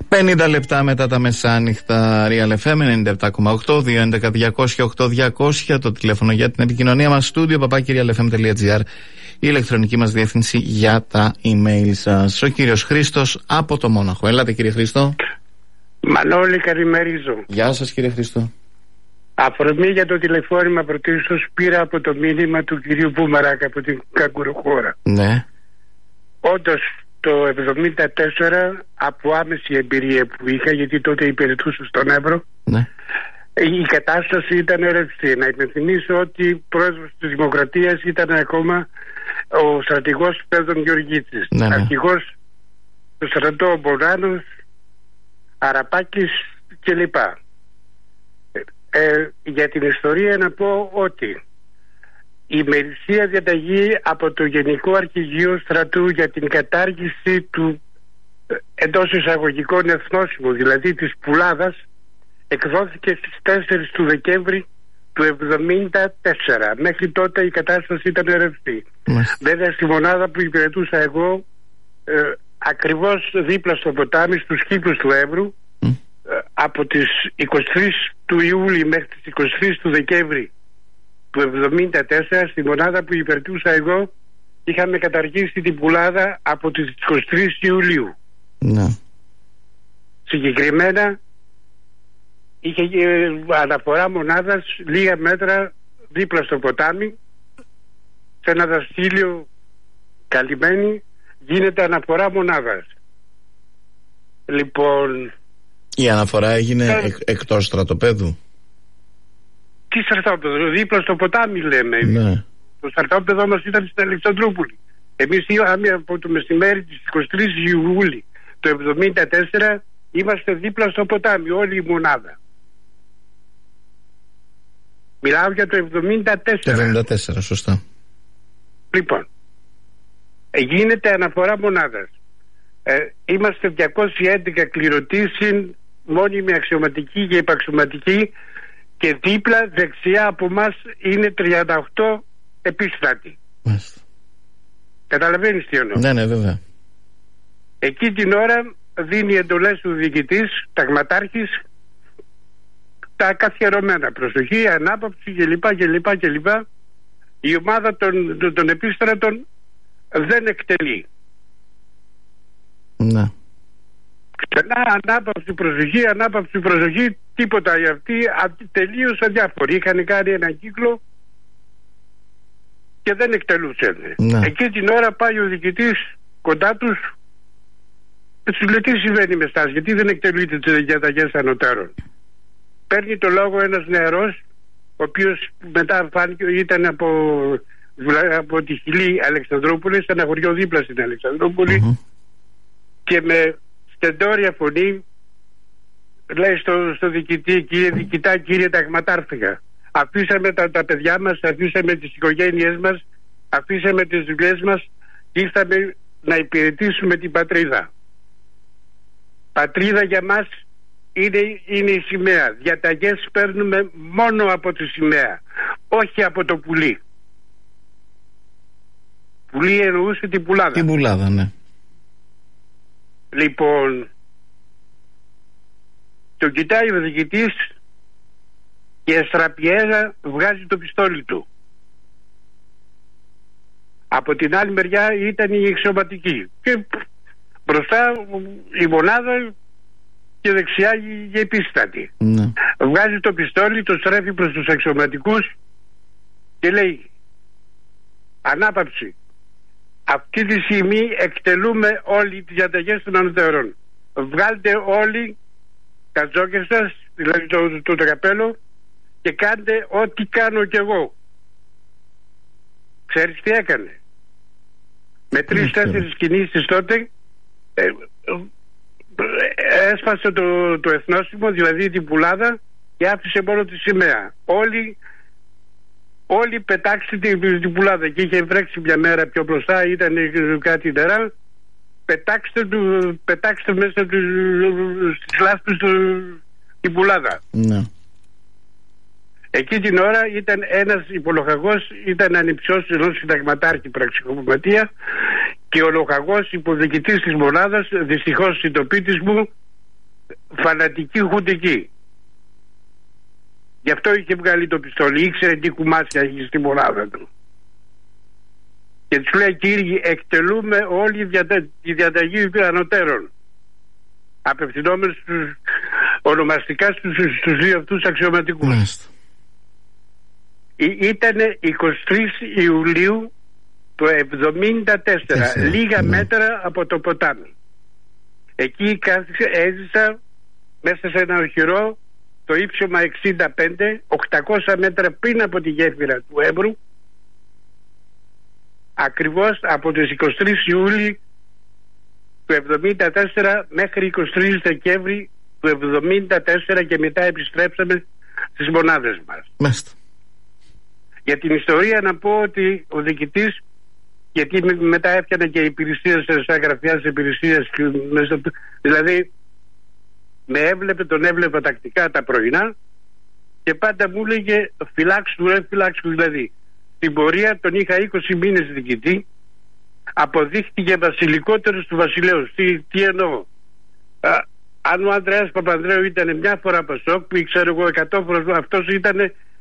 50 λεπτά μετά τα μεσάνυχτα, Real FM 97,8, 211-200-8200, το τηλέφωνο για την επικοινωνία μας, στούντιο @realfm.gr, η ηλεκτρονική μας διεύθυνση για τα email σας. Ο κύριος Χρήστος από το Μόναχο. Έλατε κύριε Χρήστο. Μανώλη, καλημερίζω. Γεια σας κύριε Χρήστο. Αφορμή για το τηλεφώνημα πρωτίστως πήρα από το μήνυμα του κυρίου Μπούμαρακα από την Καγκουροχώρα. Ναι. Όντως το 1974, από άμεση εμπειρία που είχα, γιατί τότε υπηρετούσα στον Εύρο, Ναι. η κατάσταση ήταν ρευστή. Να υπενθυμίσω ότι πρόεδρος της Δημοκρατίας ήταν ακόμα ο στρατηγός Πέδων Γεωργίτσης. Ναι. Αρχηγός του στρατό Μπονάνος, Αραπάκης κλπ. Για την ιστορία να πω ότι η ημερησία διαταγή από το Γενικό Αρχηγείο Στρατού για την κατάργηση του εντός εισαγωγικών εθνόσημου, δηλαδή της Πουλάδας, εκδόθηκε στις 4 του Δεκέμβρη του 1974. Μέχρι τότε η κατάσταση ήταν ρευστή. Βέβαια στη μονάδα που υπηρετούσα εγώ, ακριβώς δίπλα στο ποτάμι, στους κήπους του Εύρου, από τις 23 του Ιούλη μέχρι τις 23 του Δεκέμβρη του 1974, στη μονάδα που υπηρετούσα εγώ, είχαμε καταργήσει την Πουλάδα από τις 23 Ιουλίου. Ναι. Συγκεκριμένα είχε αναφορά μονάδας λίγα μέτρα δίπλα στο ποτάμι, σε ένα δαστήλιο καλυμμένη, γίνεται αναφορά μονάδας. Λοιπόν, η αναφορά έγινε εκτός στρατοπέδου. Τι στρατόπεδο, δίπλα στο ποτάμι λέμε. Ναι. Το στρατόπεδο μας ήταν στην Αλεξανδρούπολη. Εμείς είχαμε από το μεσημέρι της 23 Ιουλίου το 1974, είμαστε δίπλα στο ποτάμι, όλη η μονάδα. Μιλάω για το 1974. Το 1974, σωστά. Λοιπόν, γίνεται αναφορά μονάδας. Είμαστε 211 κληρωτοί συν μόνιμη αξιωματική και υπαξιωματική, και δίπλα δεξιά από μας είναι 38 επίστρατοι. Καταλαβαίνεις τι εννοώ? Ναι, βέβαια. Εκεί την ώρα δίνει εντολές του διοικητής, ταγματάρχης, τα καθιερωμένα, προσοχή, ανάπαυση κλπ. Η ομάδα των επίστρατων δεν εκτελεί. Ναι. Ξανά ανάπαυση, προσοχή, τίποτα για αυτοί, τελείως αδιάφοροι. Είχαν κάνει έναν κύκλο και δεν εκτελούσαν. Ναι. Εκεί την ώρα πάει ο διοικητής κοντά τους και τους λέει τι συμβαίνει με εσάς, γιατί δεν εκτελούνται τις διαταγές ανωτέρων. Παίρνει το λόγο ένας νεαρός, ο οποίος μετά φάνηκε ήταν από τη Χιλή Αλεξανδρούπολη, σε ένα χωριό δίπλα στην Αλεξανδρούπολη, και με στεντόρια φωνή λέει στο διοικητή, κύριε διοικητά, κύριε ταγματάρχηγα, αφήσαμε τα παιδιά μας, αφήσαμε τις οικογένειές μας, αφήσαμε τις δουλειές μας και ήρθαμε να υπηρετήσουμε την πατρίδα. Πατρίδα για μας είναι η σημαία. Διαταγές παίρνουμε μόνο από τη σημαία, όχι από το πουλί. Πουλί εννοούσε την Πουλάδα. Την Πουλάδα, ναι. Λοιπόν, το κοιτάει ο διοικητής και εστραπιέζα βγάζει το πιστόλι του. Από την άλλη μεριά ήταν η εξωματική και μπροστά η μονάδα και δεξιά η επίστατη. Ναι. Βγάζει το πιστόλι, το στρέφει προς τους αξιωματικούς και λέει ανάπαυση. Αυτή τη στιγμή εκτελούμε όλοι τις διαταγές των ανωτέρων. Βγάλτε όλοι τα τζόκερ σας, δηλαδή το καπέλο, και κάντε ό,τι κάνω κι εγώ. Ξέρεις τι έκανε? Με 3-4 κινήσεις τότε έσπασε το εθνόσημο, δηλαδή την Πουλάδα, και άφησε μόνο τη σημαία. Όλοι πετάξτε την Πουλάδα. Και είχε βρέξει μια μέρα πιο μπροστά, ήταν κάτι νερά. Πετάξτε μέσα στις λάσπες την Πουλάδα. Ναι. Εκεί την ώρα ήταν ένας υπολοχαγός, ήταν ανιψιός ενός συνταγματάρχη πραξικοπηματία, και ο λοχαγός υποδιοικητής της μονάδας, δυστυχώς συντοπίτης μου, φανατικοί χουντικοί. Γι' αυτό είχε βγάλει το πιστόλι, ήξερε τι κουμάσια έχει στη μονάδα του. Και τους λέει, κύριοι, εκτελούμε όλη τη διαταγή ανωτέρων, απευθυνόμενοι ονομαστικά στους δύο αυτούς αξιωματικούς. Ήτανε 23 Ιουλίου το 1974, λίγα μέτρα από το ποτάμι. Εκεί έζησα μέσα σε ένα οχυρό, το ύψωμα 65, 800 μέτρα πριν από τη γέφυρα του Εύρου, ακριβώς από τις 23 Ιούλη του 1974 μέχρι 23 Δεκέμβρη του 1974 και μετά επιστρέψαμε στις μονάδες μας. Μάλιστα. Για την ιστορία να πω ότι ο διοικητής, γιατί μετά έφτιανε και υπηρεσίες σαν γραφιάς υπηρεσίες, δηλαδή τον έβλεπε τακτικά τα πρωινά και πάντα μου έλεγε φυλάξου, δηλαδή στην πορεία τον είχα 20 μήνες διοικητή, αποδείχτηκε βασιλικότερος του βασιλέως. Τι εννοώ? Αν ο Ανδρέας Παπανδρέου ήταν μια φορά Πασόκ, που ξέρω εγώ 100 φορές, αυτός ήταν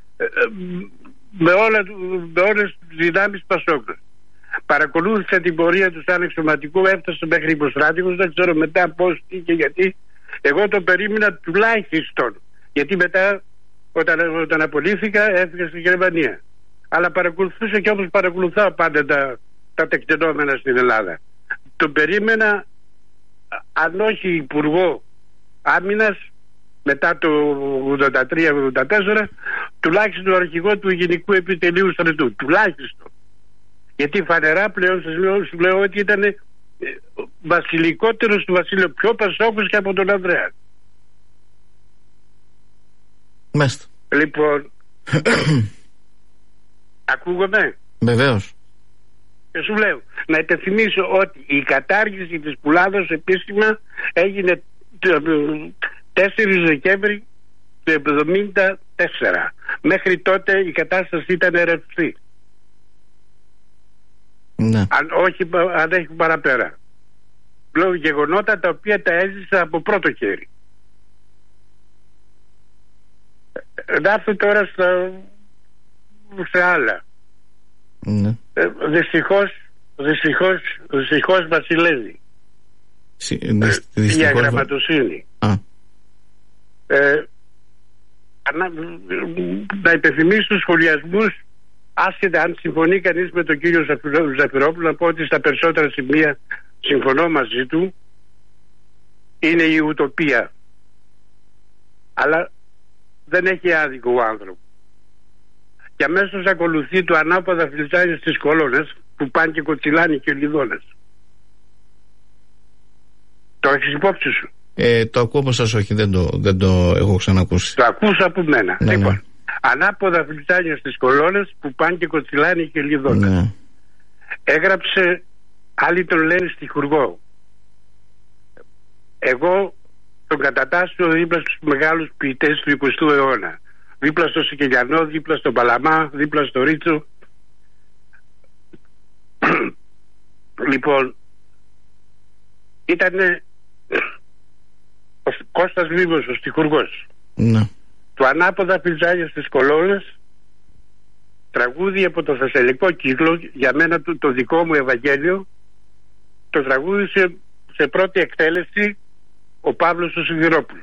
με όλες τις δυνάμεις Πασόκ. Παρακολούθησα την πορεία του σαν εξωματικού, έφτασε μέχρι υποστράτηγος, δεν ξέρω μετά πώς, τι και γιατί. Εγώ τον περίμενα τουλάχιστον, γιατί μετά όταν απολύθηκα έφυγα στη Γερμανία. Αλλά παρακολουθούσα και όπως παρακολουθάω πάντα τα τεκτενόμενα στην Ελλάδα. Τον περίμενα, αν όχι υπουργό άμυνας, μετά το 83-84, τουλάχιστον αρχηγό του Γενικού Επιτελείου Στρατού. Τουλάχιστον. Γιατί φανερά πλέον σου λέω ότι ήταν βασιλικότερος του βασίλειου, πιο Πασόκος και από τον Ανδρέα. Μάλιστα. Λοιπόν, ακούγομαι? Βεβαίως. Και σου λέω, να υπενθυμίσω ότι η κατάργηση της Πουλάδος επίσημα έγινε 4 Δεκέμβρη του 1974. Μέχρι τότε η κατάσταση ήταν ρευστή. Ναι. Αν έχει παραπέρα. Λέω γεγονότα τα οποία τα έζησα από πρώτο χέρι. Να έρθω τώρα σε άλλα. Ναι. Δυστυχώς βασιλεύει η αγραμματοσύνη. Να υπενθυμίσω στους σχολιασμούς, άσχετα αν συμφωνεί κανείς με τον κύριο Ζαφυρόπουλο, να πω ότι στα περισσότερα σημεία συμφωνώ μαζί του. Είναι η ουτοπία, αλλά δεν έχει άδικο ο άνθρωπος. Και αμέσως ακολουθεί το ανάποδα φιλτζάνι στις κολόνες που πάνε και κοτσιλάνοι και λιδώνες. Το έχεις υπόψη σου? Το ακούω από σας, όχι, δεν το έχω ξανακούσει. Το ακούσα από μένα. Ναι, λοιπόν, ναι. Ανάποδα φιλτζάνια στις κολόνες που πάνε και κοτσιλάνοι και λιδώνες. Ναι. Έγραψε, άλλοι τον λένε στιχουργό. Εγώ τον κατατάσσω δίπλα στους μεγάλους ποιητές του 20ου αιώνα. Δίπλα στο Σικελιανό, δίπλα στον Παλαμά, δίπλα στο Ρίτσο. Λοιπόν, ήτανε ο Κώστας Βίβος, ο στιχουργός. Ναι. Το ανάποδα φιλτζάνια στις κολόνες, τραγούδι από το Θεσσαλικό Κύκλο, για μένα το δικό μου Ευαγγέλιο, το τραγούδισε σε πρώτη εκτέλεση ο Παύλος ο Σιδηρόπουλος.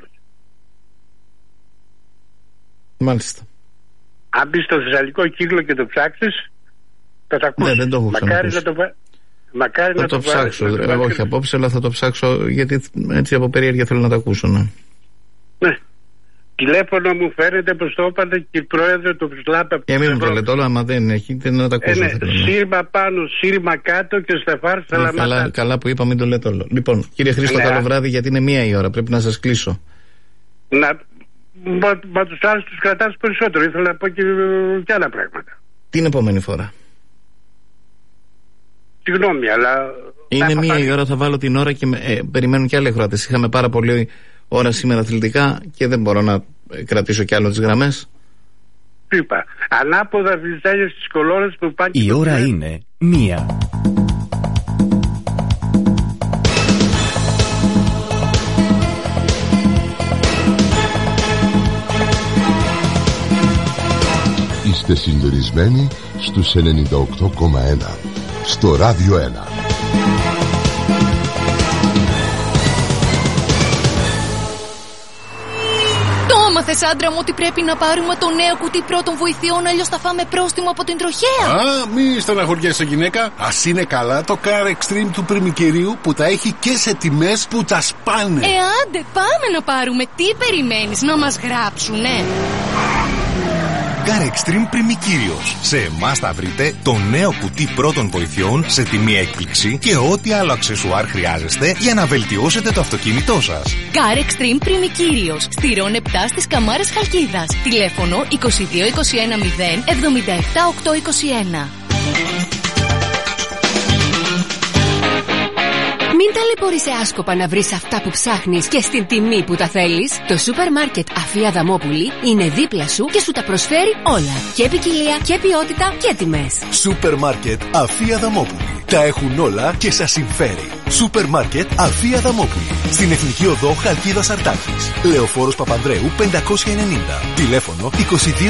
Μάλιστα. Αν μπεις στο Θεσσαλικό Κύκλο και το ψάξεις, θα τα ακούσεις. Ναι, δεν το έχω ξανακούσει. Μακάρι να το ψάξω. Όχι απόψε, αλλά θα το ψάξω, γιατί έτσι από περίεργεια θέλω να το ακούσω. Ναι. Ναι. Τηλέφωνο μου φαίνεται πως το είπατε και η πρόεδρο του Φυσλάπα. Μην μου το λέτε όλα, άμα δεν έχετε να τα ακούσω. Σύρμα πάνω, σύρμα κάτω και στεφάρ σαλαμάτα. Καλά που είπα, μην το λέτε όλο. Λοιπόν, κύριε Χρήστο, καλό βράδυ, γιατί είναι 1 η ώρα. Πρέπει να σας κλείσω. Μα τους άλλους τους κρατάς περισσότερο. Ήθελα να πω και άλλα πράγματα. Την επόμενη φορά. Συγγνώμη, αλλά. Είναι 1 η ώρα, θα βάλω την ώρα και περιμένουν και άλλοι ακροατές. Είχαμε πάρα πολλή ώρα σήμερα αθλητικά και δεν μπορώ να κρατήσω κι άλλο τις γραμμές. Είπα. Ανάποδα βυζάνια στις κολόνες που πάνε. Η ώρα είναι 1. Είστε συντονισμένοι στους 98,1 στο Ράδιο 1. Μάθες, άντρα μου, ότι πρέπει να πάρουμε το νέο κουτί πρώτων βοηθειών, αλλιώς θα φάμε πρόστιμο από την τροχέα. Μη στεναχωριέσαι, γυναίκα. Ας είναι καλά το Car Extreme του Πριμικυρίου που τα έχει και σε τιμές που τα σπάνε. Άντε, πάμε να πάρουμε. Τι περιμένεις, να μας γράψουνε? Car Extreme Πριμικύριος. Σε εμάς θα βρείτε το νέο κουτί πρώτων βοηθειών σε τιμή έκπληξη και ό,τι άλλο αξεσουάρ χρειάζεστε για να βελτιώσετε το αυτοκίνητό σας. Car Extreme Πριμικύριος. Στηρών 7 στις Καμάρες Χαλκίδας. Τηλέφωνο 22 21 0 77 821. Μην ταλαιπωρείσαι άσκοπα να βρεις αυτά που ψάχνεις και στην τιμή που τα θέλεις. Το σούπερ μάρκετ Αφία Αδαμόπουλη είναι δίπλα σου και σου τα προσφέρει όλα. Και ποικιλία και ποιότητα και τιμές. Σούπερ μάρκετ Αφία Αδαμόπουλη. Τα έχουν όλα και σας συμφέρει. Σούπερ μάρκετ Αφία Αδαμόπουλη. Στην Εθνική Οδό Χαλκίδας Αρτάκης. Λεωφόρος Παπανδρέου 590. Τηλέφωνο 22 21 0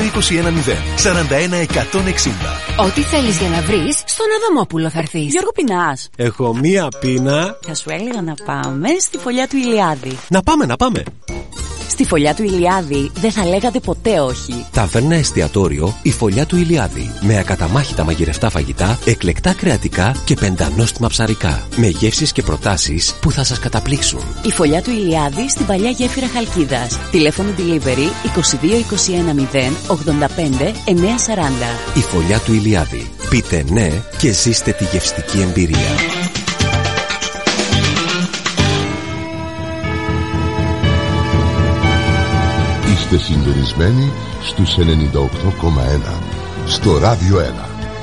41 160. Ό,τι θέλεις για να βρεις, στον Αδαμόπουλο θα έρθεις. Γιώργο, πεινάς? Έχω μία πείνα. Θα σου έλεγα να πάμε στη φωλιά του Ηλιάδη. Να πάμε. Στη φωλιά του Ηλιάδη δεν θα λέγατε ποτέ όχι. Ταβέρνα εστιατόριο η Φωλιά του Ηλιάδη. Με ακαταμάχητα μαγειρευτά φαγητά, εκλεκτά κρεατικά και πεντανόστιμα ψαρικά. Με γεύσεις και προτάσεις που θα σας καταπλήξουν. Η Φωλιά του Ηλιάδη στην παλιά γέφυρα Χαλκίδας. Τηλέφωνο delivery 22 21 0 85 940. Η Φωλιά του Ηλιάδη. Πείτε ναι και ζήστε τη γευστική εμπειρία. Είστε συντονισμένοι στους 98,1 στο Ράδιο 1.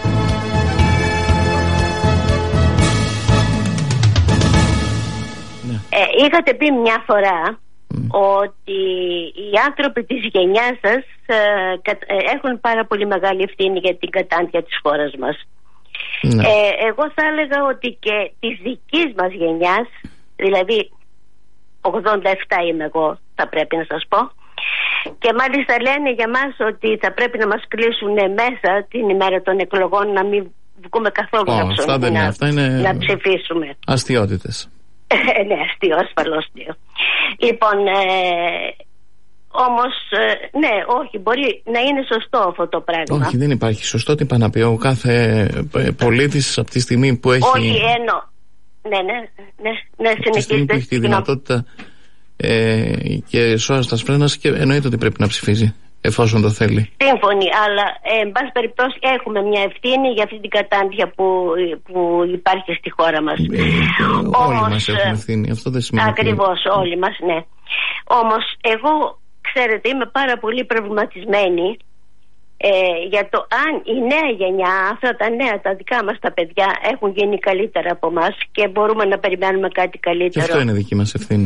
Είχατε πει μια φορά ότι οι άνθρωποι της γενιάς σας έχουν πάρα πολύ μεγάλη ευθύνη για την κατάντια της χώρας μας. Εγώ θα έλεγα ότι και της δικής μας γενιάς, δηλαδή 87 είμαι εγώ, θα πρέπει να σας πω, και μάλιστα λένε για μας ότι θα πρέπει να μας κλείσουν μέσα την ημέρα των εκλογών, να μην βγούμε καθόλου να ψηφίσουμε. Αστιότητες. Ναι, αστείο, ασφαλώς αστείο. Λοιπόν, όμως, ναι, όχι, μπορεί να είναι σωστό αυτό το πράγμα. Όχι, δεν υπάρχει σωστό. Τι είπα να πει ο κάθε πολίτης από τη στιγμή που έχει... Όχι, ναι, από τη στιγμή που έχει τη δυνατότητα και σώας τα σφρένας, και εννοείται ότι πρέπει να ψηφίζει εφόσον το θέλει. Σύμφωνοι, αλλά εν πάση περιπτώσει έχουμε μια ευθύνη για αυτή την κατάντια που υπάρχει στη χώρα μας. Όλοι μας έχουμε ευθύνη, αυτό δεν σημαίνει. Ακριβώς, όλοι μας, ναι. Όμως εγώ, ξέρετε, είμαι πάρα πολύ προβληματισμένη για το αν η νέα γενιά, αυτά τα νέα, τα δικά μας τα παιδιά, έχουν γίνει καλύτερα από εμάς και μπορούμε να περιμένουμε κάτι καλύτερο. Και αυτό είναι δική μας ευθύνη.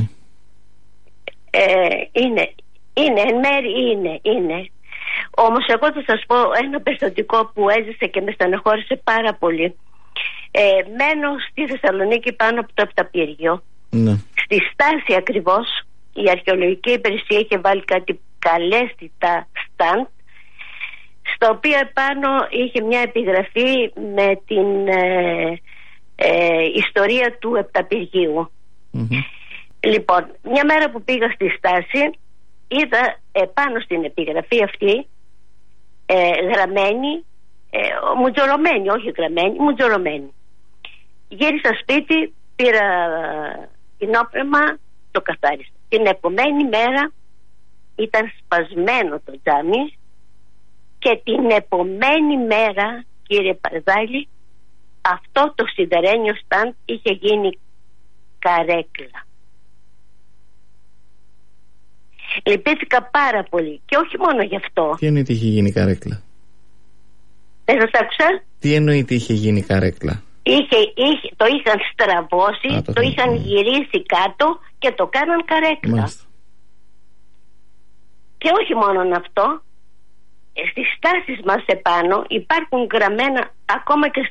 Είναι, εν μέρει είναι. Όμως εγώ θα σας πω ένα περιστατικό που έζησε και με στεναχώρησε πάρα πολύ. Μένω στη Θεσσαλονίκη πάνω από το Επταπύργιο. Ναι. Στη στάση ακριβώς η αρχαιολογική υπηρεσία είχε βάλει κάτι καλέσθητα σταντ, στα οποία επάνω είχε μια επιγραφή με την ιστορία του Επταπυργίου. Λοιπόν, μια μέρα που πήγα στη στάση, είδα επάνω στην επιγραφή αυτή γραμμένη, μουτζωρωμένη, όχι γραμμένη, μουτζωρωμένη. Γύρισα σπίτι, πήρα κοινόπνευμα, το καθάρισα. Την επομένη μέρα ήταν σπασμένο το τζάμι και την επομένη μέρα, κύριε Παρδάλη, αυτό το σιδερένιο στάντ είχε γίνει καρέκλα. Λυπήθηκα πάρα πολύ και όχι μόνο γι' αυτό. Τι εννοείται είχε γίνει καρέκλα? Δεν σας άκουσα. Τι εννοείται είχε γίνει καρέκλα? Το είχαν στραβώσει, το είχαν γυρίσει κάτω και το κάναν καρέκλα. Μάλιστα. Και όχι μόνο αυτό, στις στάσεις μας επάνω υπάρχουν γραμμένα, ακόμα και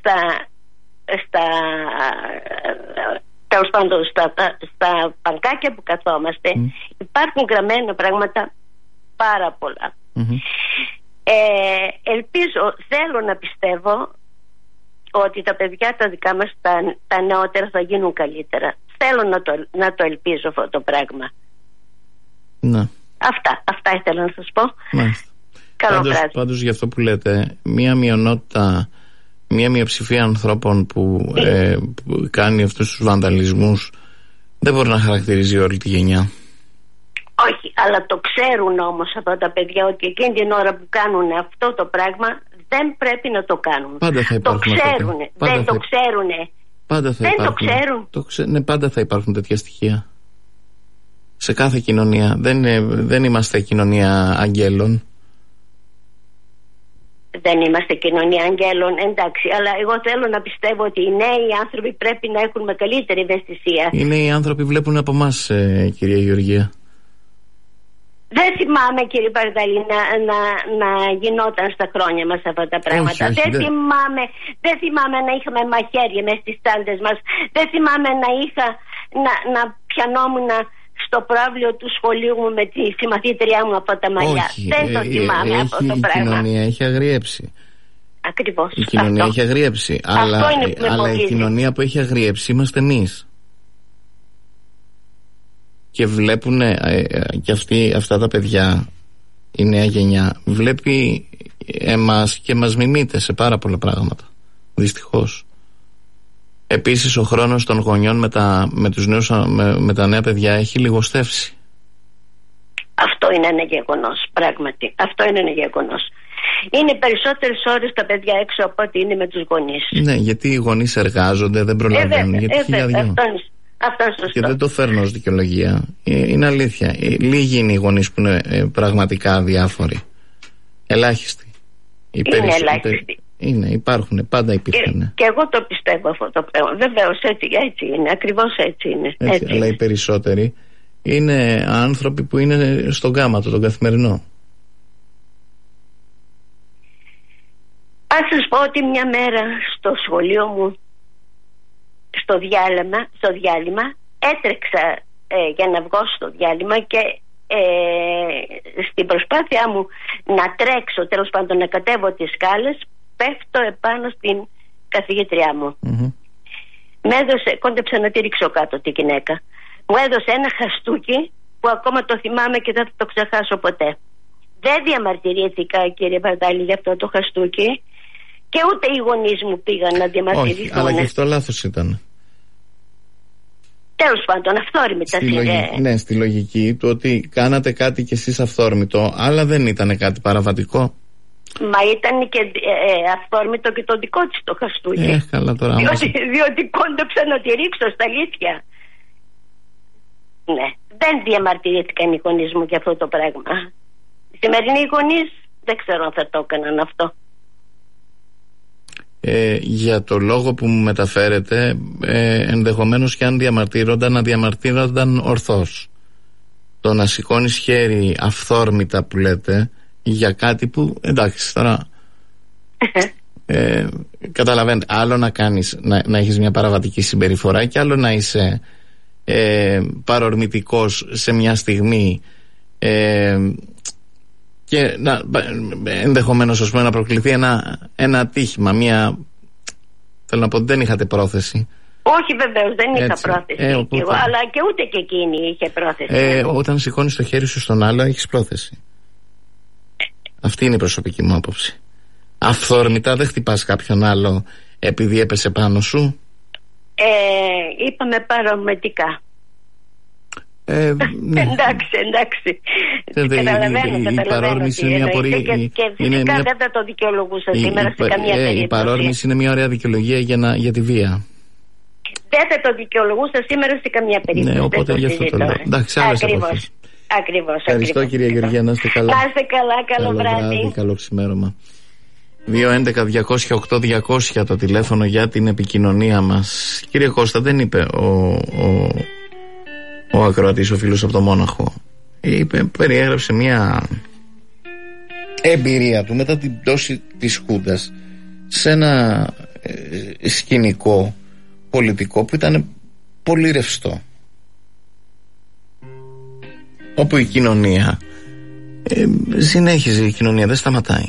τέλος πάντων στα πανκάκια που καθόμαστε, υπάρχουν γραμμένα πράγματα πάρα πολλά. Ελπίζω, θέλω να πιστεύω ότι τα παιδιά τα δικά μας, τα νεότερα, θα γίνουν καλύτερα. Θέλω να το ελπίζω αυτό το πράγμα. Ναι. Αυτά ήθελα να σας πω. Μάλιστα. Καλό βράδυ. Πάντως για αυτό που λέτε, μία μειονότητα, μία μειοψηφία ανθρώπων που κάνει αυτούς τους βανδαλισμούς δεν μπορεί να χαρακτηρίζει όλη τη γενιά. Όχι, αλλά το ξέρουν όμως αυτά τα παιδιά ότι εκείνη την ώρα που κάνουν αυτό το πράγμα δεν πρέπει να το κάνουν. Πάντα θα το ξέρουν. Δεν το ξέρουν. Πάντα θα δεν υπάρχουν, το ξέρουν. Ναι, πάντα θα υπάρχουν τέτοια στοιχεία. Σε κάθε κοινωνία. Δεν είμαστε κοινωνία αγγέλων. Δεν είμαστε κοινωνία αγγέλων, εντάξει, αλλά εγώ θέλω να πιστεύω ότι οι νέοι άνθρωποι πρέπει να έχουν με καλύτερη ευαισθησία. Οι νέοι άνθρωποι βλέπουν από εμάς, κυρία Γεωργία. Δεν θυμάμαι, κύριε Παρδαλή, να γινόταν στα χρόνια μας αυτά τα πράγματα. Όχι, δεν θυμάμαι να είχαμε μαχαίρια μέσα στις τσάντες μας. Δεν θυμάμαι να πιανόμουν στο πρόβλιο του σχολείου μου με τη συμμαθήτριά μου από τα μαλλιά. Δεν το θυμάμαι αυτό το πράγμα. Η κοινωνία έχει αγριέψει. Ακριβώς. Η κοινωνία έχει αγριέψει. Αλλά η κοινωνία που έχει αγριέψει είμαστε εμείς. Και βλέπουν και αυτά τα παιδιά, η νέα γενιά, βλέπει εμάς και μας μιμείται σε πάρα πολλά πράγματα. Δυστυχώς. Επίσης ο χρόνος των γονιών με τους νέους, με τα νέα παιδιά έχει λιγοστεύσει. Αυτό είναι ένα γεγονός, πράγματι. Αυτό είναι ένα γεγονός. Είναι περισσότερες ώρες τα παιδιά έξω από ό,τι είναι με τους γονείς. Ναι, γιατί οι γονείς εργάζονται, δεν προλαβαίνουν. Αυτό είναι σωστό. Και δεν το φέρνω ως δικαιολογία. Είναι αλήθεια. Λίγοι είναι οι γονείς που είναι πραγματικά αδιάφοροι. Ελάχιστοι. Είναι ελάχιστοι. Υπάρχουν, πάντα υπήρχαν. Και εγώ το πιστεύω αυτό το πράγμα. Βεβαίως έτσι είναι, ακριβώς έτσι είναι. Έτσι, αλλά οι περισσότεροι είναι άνθρωποι που είναι στον γάματο, τον καθημερινό. Ας σας πω ότι μια μέρα στο σχολείο μου, στο διάλειμμα έτρεξα για να βγω στο διάλειμμα και στην προσπάθειά μου να τρέξω, τέλος πάντων να κατέβω τις σκάλες, πέφτω επάνω στην καθηγήτριά μου. Με έδωσε, κόντεψα να τη ρίξω κάτω τη γυναίκα. Μου έδωσε ένα χαστούκι που ακόμα το θυμάμαι και δεν θα το ξεχάσω ποτέ. Δεν διαμαρτυρήθηκα, κύριε Βαρδάλη, για αυτό το χαστούκι και ούτε οι γονείς μου πήγαν να διαμαρτυρηθούν. Όχι, αλλά και αυτό λάθος ήταν. Τέλος πάντων, αυθόρμητα. Ναι, στη λογική του ότι κάνατε κάτι κι εσείς αυθόρμητο, αλλά δεν ήταν κάτι παραβατικό. Μα ήταν και αυθόρμητο και το δικό της το χαστούκι. Καλά τώρα. Διότι κόντεψα να τη ρίξω στα αλήθεια. Ναι, δεν διαμαρτυρήθηκαν οι γονείς μου για αυτό το πράγμα. Οι σημερινοί γονείς δεν ξέρω αν θα το έκαναν αυτό. Για το λόγο που μου μεταφέρετε, ενδεχομένως και αν διαμαρτύρονταν, να διαμαρτύρονταν ορθώς. Το να σηκώνεις χέρι αυθόρμητα που λέτε για κάτι που, εντάξει τώρα καταλαβαίνετε, άλλο να κάνεις, να έχεις μια παραβατική συμπεριφορά και άλλο να είσαι παρορμητικός σε μια στιγμή και ενδεχομένως, ας πούμε, να προκληθεί ένα ατύχημα, θέλω να πω ότι δεν είχατε πρόθεση. Όχι, βεβαίως δεν είχα πρόθεση εγώ, αλλά και ούτε και εκείνη είχε πρόθεση. Όταν σηκώνεις το χέρι σου στον άλλο έχεις πρόθεση. Αυτή είναι η προσωπική μου άποψη. Αυθόρμητα δεν χτυπάς κάποιον άλλο επειδή έπεσε πάνω σου. Είπαμε παρορμητικά. Ναι. Εντάξει. Η παρόρμηση είναι μια πορεία. Και φυσικά δεν θα το δικαιολογούσα σήμερα σε καμία περίπτωση. Η παρόρμηση είναι μια ωραία δικαιολογία για τη βία. Δεν θα το δικαιολογούσα σήμερα σε καμία περίπτωση. Ναι, οπότε γι' αυτό το λέω. Εντάξει, άλλες εποχές. Ακριβώς. Ευχαριστώ, κυρία Γεωργία, να είστε καλά. Να είστε καλά, καλό βράδυ. Καλό ξημέρωμα. 2.11.208.200 το τηλέφωνο για την επικοινωνία μας. Κύριε Κώστα, δεν είπε ο ακροατής, ο φίλος από το Μόναχο. Περιέγραψε μια εμπειρία του μετά την πτώση της Χούντας σε ένα σκηνικό πολιτικό που ήταν πολύ ρευστό, όπου η κοινωνία Συνέχιζε η κοινωνία, δεν σταματάει.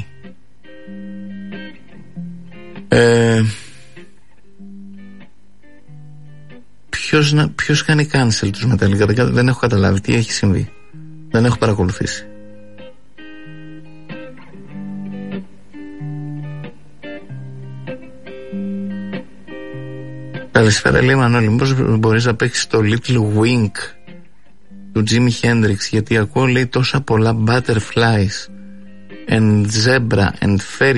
Ποιος κάνει cancel τους Metallica? Δεν έχω καταλάβει τι έχει συμβεί. Δεν έχω παρακολουθήσει. Καλησπέρα, λέει Μανώλη. Μήπως μπορείς να παίξεις το Little Wink του Jimi Hendrix? Γιατί ακούω, λέει, τόσα πολλά butterflies and zebra and fairy